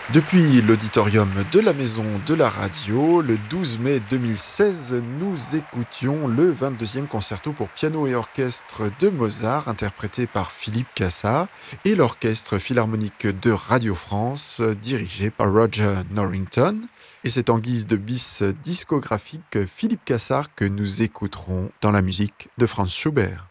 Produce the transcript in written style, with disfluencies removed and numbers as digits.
Depuis l'auditorium de la Maison de la Radio, le 12 mai 2016, nous écoutions le 22e concerto pour piano et orchestre de Mozart, interprété par Philippe Cassar, et l'Orchestre Philharmonique de Radio France, dirigé par Roger Norrington. Et c'est en guise de bis discographique Philippe Cassar que nous écouterons dans la musique de Franz Schubert.